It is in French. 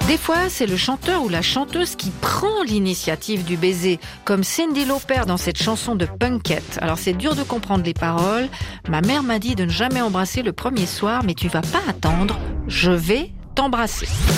Des fois, c'est le chanteur ou la chanteuse qui prend l'initiative du baiser, comme Cyndi Lauper dans cette chanson de Punkette. Alors c'est dur de comprendre les paroles. Ma mère m'a dit de ne jamais embrasser le premier soir, mais tu vas pas attendre, je vais t'embrasser.